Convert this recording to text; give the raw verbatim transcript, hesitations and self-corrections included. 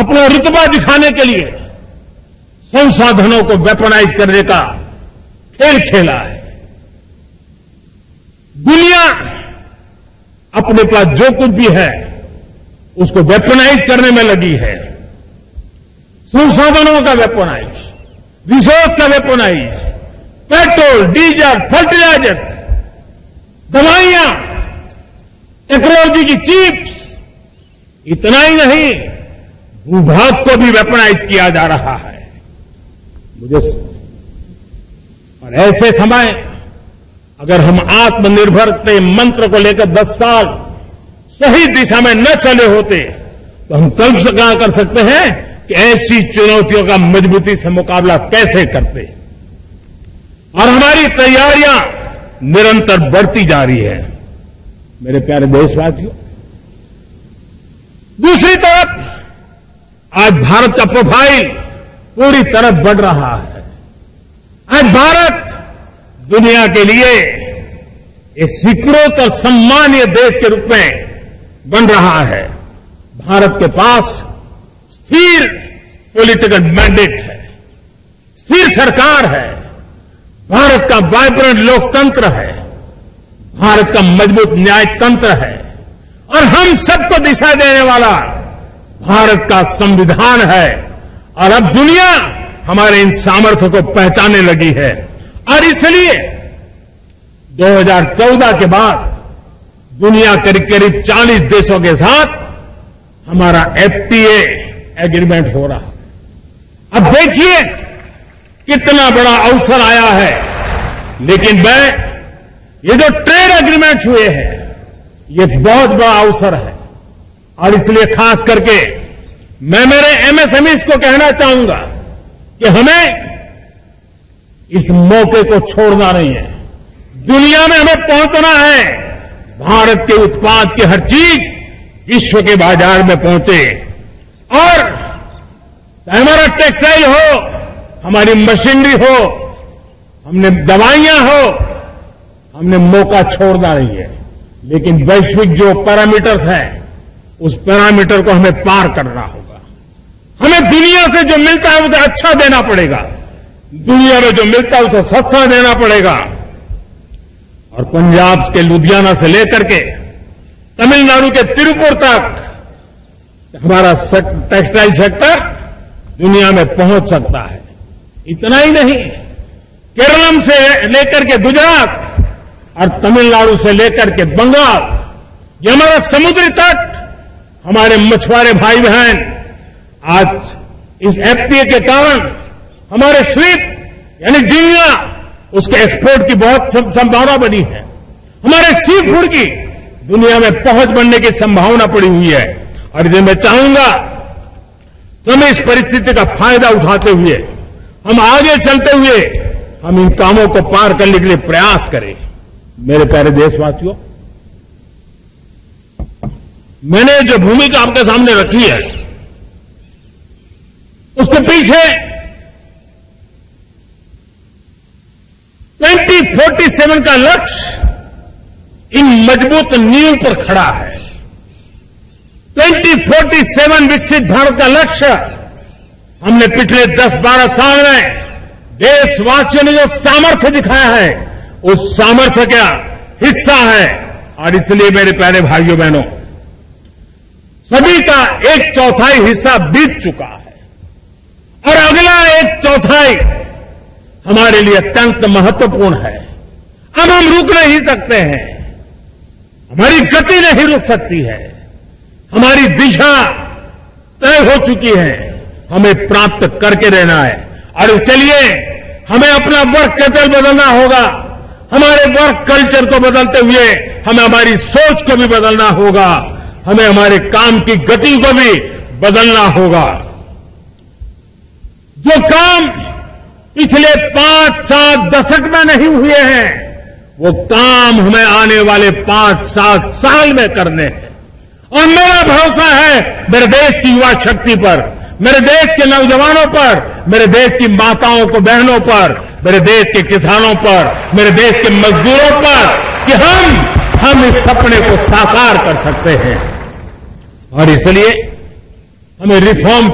अपना रुतबा दिखाने के लिए संसाधनों को वेपनाइज करने का खेल खेला है। दुनिया अपने पास जो कुछ भी है उसको वेपनाइज करने में लगी है। संसाधनों का वेपनाइज, रिसोर्स का वेपनाइज, पेट्रोल, डीजल, फर्टिलाइजर्स, दवाइयां, टेक्नोलॉजी की चिप्स, इतना ही नहीं भूभाग को भी वेपनाइज किया जा रहा है। मुझे और ऐसे समय अगर हम आत्मनिर्भर के मंत्र को लेकर दस साल सही दिशा में न चले होते तो हम कल्पना कर सकते हैं कि ऐसी चुनौतियों का मजबूती से मुकाबला कैसे करते। और हमारी तैयारियां निरंतर बढ़ती जा रही है। मेरे प्यारे देशवासियों, दूसरी तरफ आज भारत का प्रोफाइल पूरी तरफ बढ़ रहा है। आज भारत दुनिया के लिए एक स्वीकृत और सम्मानीय देश के रूप में बन रहा है। भारत के पास स्थिर पॉलिटिकल मैंडेट है, स्थिर सरकार है, भारत का वाइब्रेंट लोकतंत्र है, भारत का मजबूत न्यायतंत्र है और हम सबको दिशा देने वाला भारत का संविधान है। और अब दुनिया हमारे इन सामर्थ्य को पहचानने लगी है। और इसलिए दो हज़ार चौदह के बाद दुनिया करीब करीब चालीस देशों के साथ हमारा एफटीए एग्रीमेंट हो रहा है। अब देखिए कितना बड़ा अवसर आया है। लेकिन मैं ये जो ट्रेड एग्रीमेंट्स हुए हैं ये बहुत बड़ा अवसर है। और इसलिए खास करके मैं मेरे एमएसएमईज को कहना चाहूंगा कि हमें इस मौके को छोड़ना नहीं है। दुनिया में हमें पहुंचना है। भारत के उत्पाद की हर चीज विश्व के बाजार में पहुंचे। और हमारा टेक्सटाइल हो, हमारी मशीनरी हो, हमने दवाइयां हो, हमने मौका छोड़ना नहीं है। लेकिन वैश्विक जो पैरामीटर्स हैं उस पैरामीटर को हमें पार करना होगा। हमें दुनिया से जो मिलता है उसे अच्छा देना पड़ेगा, दुनिया में जो मिलता है उसे सस्ता देना पड़ेगा। और पंजाब के लुधियाना से लेकर के तमिलनाडु के तिरुपुर तक हमारा टेक्सटाइल सेक्टर दुनिया में पहुंच सकता है। इतना ही नहीं, केरलम से लेकर के गुजरात और तमिलनाडु से लेकर के बंगाल, ये हमारा समुद्री तट, हमारे मछुआरे भाई बहन आज इस एफटीए के कारण हमारे श्रिप यानी झींगा उसके एक्सपोर्ट की बहुत संभावना बनी है। हमारे सी फूड की दुनिया में पहुंच बनने की संभावना पड़ी हुई है। और इसलिए मैं चाहूंगा कि हम इस परिस्थिति का फायदा उठाते हुए, हम आगे चलते हुए हम इन कामों को पार करने के लिए प्रयास करें। मेरे प्यारे देशवासियों, मैंने जो भूमिका आपके सामने रखी है उसके पीछे ट्वेंटी फोर्टी सेवन का लक्ष्य इन मजबूत नींव पर खड़ा है। ट्वेंटी फोर्टी सेवन विकसित भारत का लक्ष्य हमने पिछले दस बारह साल में देशवासियों ने जो सामर्थ्य दिखाया है उस सामर्थ्य का हिस्सा है। और इसलिए मेरे प्यारे भाइयों बहनों, सभी का एक चौथाई हिस्सा बीत चुका है और अगला एक चौथाई हमारे लिए अत्यंत महत्वपूर्ण है। अब हम रुक नहीं सकते हैं, हमारी गति नहीं रुक सकती है, हमारी दिशा तय हो चुकी है, हमें प्राप्त करके रहना है। और इसके लिए हमें अपना वर्क कल्चर बदलना होगा। हमारे वर्क कल्चर को बदलते हुए हमें हमारी सोच को भी बदलना होगा, हमें हमारे काम की गति को भी बदलना होगा। जो काम पिछले पांच सात दशक में नहीं हुए हैं वो काम हमें आने वाले पांच सात साल में करने हैं। और मेरा भरोसा है मेरे देश की युवा शक्ति पर, मेरे देश के नौजवानों पर, मेरे देश की माताओं को बहनों पर, मेरे देश के किसानों पर, मेरे देश के मजदूरों पर कि हम हम इस सपने को साकार कर सकते हैं। और इसलिए हमें रिफॉर्म